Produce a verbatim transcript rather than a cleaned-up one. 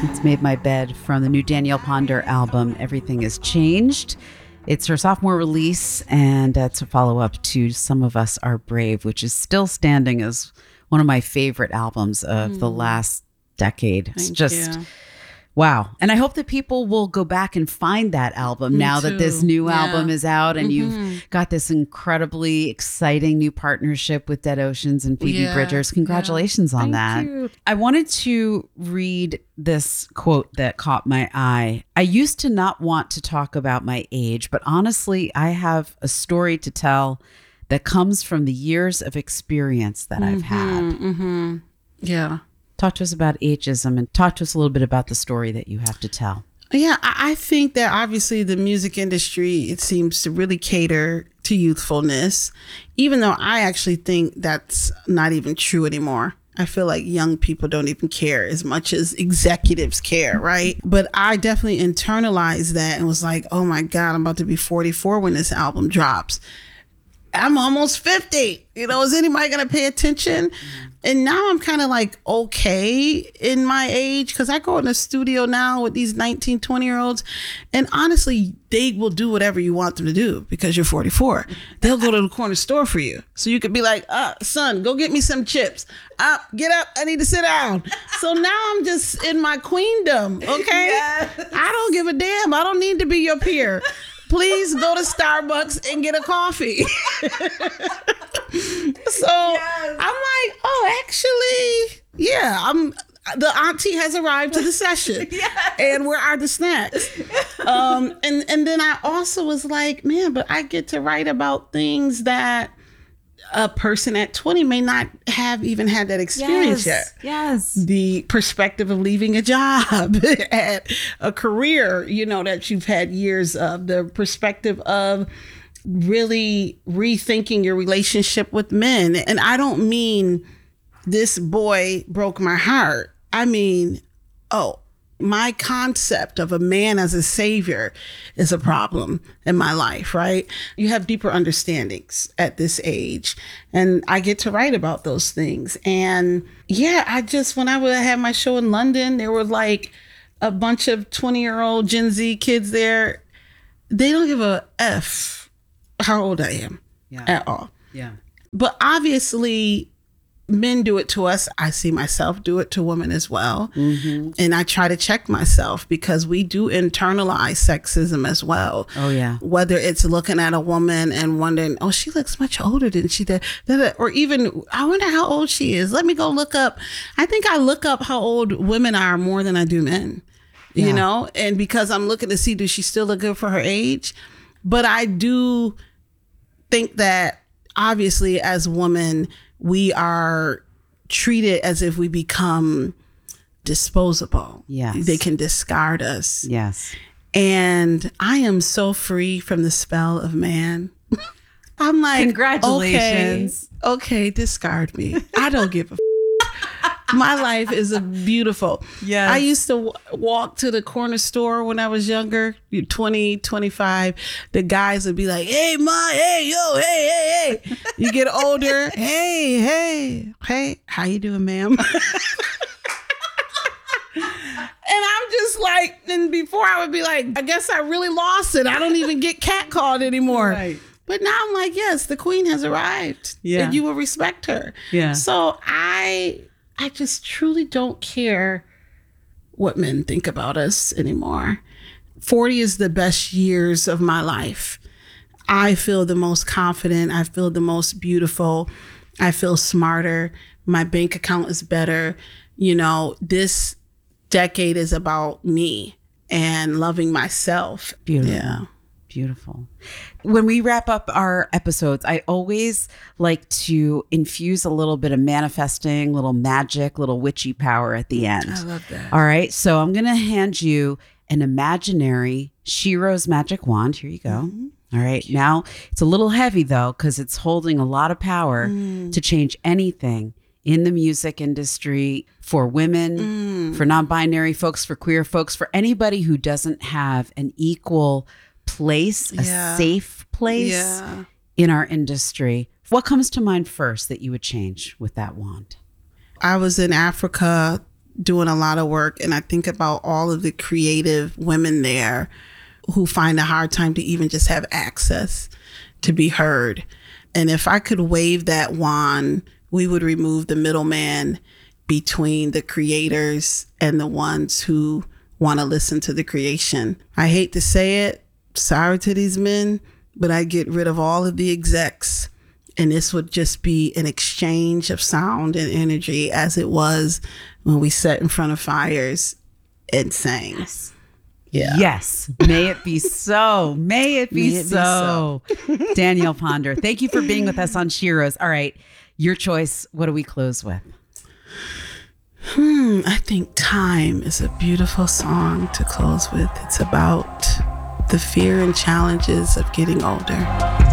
It's Made My Bed from the new Danielle Ponder album, Everything Has Changed. It's her sophomore release, and uh, it's a follow-up to Some of Us Are Brave, which is still standing as one of my favorite albums of mm. the last decade. It's Thank just... you. Wow. And I hope that people will go back and find that album Me now too. that this new Yeah. album is out and Mm-hmm. you've got this incredibly exciting new partnership with Dead Oceans and Phoebe Yeah. Bridgers. Congratulations Yeah. on Thank that. you. I wanted to read this quote that caught my eye. I used to not want to talk about my age, but honestly, I have a story to tell that comes from the years of experience that I've had. Mm-hmm. Yeah. Talk to us about ageism and talk to us a little bit about the story that you have to tell. Yeah, I I think that obviously the music industry, it seems to really cater to youthfulness, even though I actually think that's not even true anymore. I feel like young people don't even care as much as executives care, right? But I definitely internalized that and was like, oh my God, I'm about to be forty-four when this album drops. I'm almost fifty. You know, is anybody going to pay attention? And now I'm kind of like, okay, in my age, because I go in the studio now with these nineteen, twenty year olds. And honestly, they will do whatever you want them to do because you're forty-four. They'll go to the corner store for you. So you could be like, uh, son, go get me some chips. Uh, get up. I need to sit down. So now I'm just in my queendom. Okay. Yes. I don't give a damn. I don't need to be your peer. Please go to Starbucks and get a coffee. So yes. I'm like, oh, actually, yeah, I'm. The auntie has arrived to the session, yes. And where are the snacks? Um, and and then I also was like, man, but I get to write about things that a person at twenty may not have even had that experience yes. yet. Yes. The perspective of leaving a job, at a career, you know, that you've had years of, the perspective of really rethinking your relationship with men. And I don't mean this boy broke my heart. I mean, oh, my concept of a man as a savior is a problem in my life, right? You have deeper understandings at this age, and I get to write about those things. And yeah, I just, when I would have my show in London, there were like a bunch of twenty year old Gen Z kids there. They don't give a F how old I am yeah. at all. Yeah. But obviously men do it to us. I see myself do it to women as well. Mm-hmm. And I try to check myself because we do internalize sexism as well. Oh, yeah. Whether it's looking at a woman and wondering, oh, she looks much older than she did. Or even, I wonder how old she is. Let me go look up. I think I look up how old women are more than I do men, yeah. you know? And because I'm looking to see, does she still look good for her age? But I do think that obviously as women, we are treated as if we become disposable. Yes. They can discard us. Yes. And I am so free from the spell of man. I'm like, congratulations. Okay, okay, discard me. I don't give a f- My life is a beautiful. Yes. I used to w- walk to the corner store when I was younger, twenty, twenty-five. The guys would be like, hey, ma, hey, yo, hey, hey, hey. You get older. Hey, hey, hey, how you doing, ma'am? And I'm just like, and before I would be like, I guess I really lost it. I don't even get catcalled anymore. Right. But now I'm like, yes, the queen has arrived. Yeah. And you will respect her. Yeah. So I I just truly don't care what men think about us anymore. forty is the best years of my life. I feel the most confident. I feel the most beautiful. I feel smarter. My bank account is better. You know, this decade is about me and loving myself. Beautiful. Yeah. Beautiful. When we wrap up our episodes, I always like to infuse a little bit of manifesting, little magic, little witchy power at the end. I love that. All right. So I'm going to hand you an imaginary Shiro's magic wand. Here you go. Mm-hmm. All right. Now it's a little heavy though, because it's holding a lot of power mm. to change anything in the music industry for women, mm. for non-binary folks, for queer folks, for anybody who doesn't have an equal place, a yeah. safe place yeah. in our industry. What comes to mind first that you would change with that wand? I was in Africa doing a lot of work, and I think about all of the creative women there who find a hard time to even just have access to be heard. And if I could wave that wand, we would remove the middleman between the creators and the ones who want to listen to the creation. I hate to say it, sorry to these men, but I get rid of all of the execs, and this would just be an exchange of sound and energy as it was when we sat in front of fires and sang. Yes. Yeah. Yes. May it be so. May it be, May it be so. Danielle Ponder, thank you for being with us on Sheroes. All right. Your choice. What do we close with? Hmm. I think Time is a beautiful song to close with. It's about the fear and challenges of getting older.